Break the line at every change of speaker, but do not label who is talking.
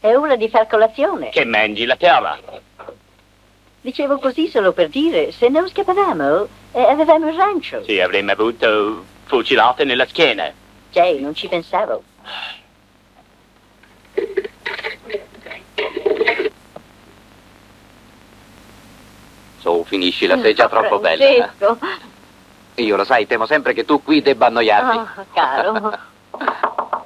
È ora di far colazione.
Che mangi la terra?
Dicevo così solo per dire, se non scappavamo, avevamo il rancio.
Sì, avremmo avuto fucilate nella schiena.
Jay, non ci pensavo.
Su, finiscila, sei già troppo bella.
Francesco.
Io lo sai, temo sempre che tu qui debba annoiarti.
Oh, caro.